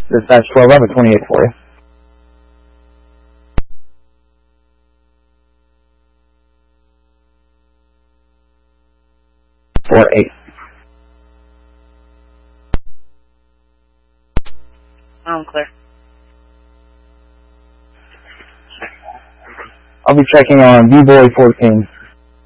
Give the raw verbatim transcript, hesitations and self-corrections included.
Dispatch twelve, I have a twenty-eight for you. four eight. I'm clear. I'll be checking on B-Boy fourteen.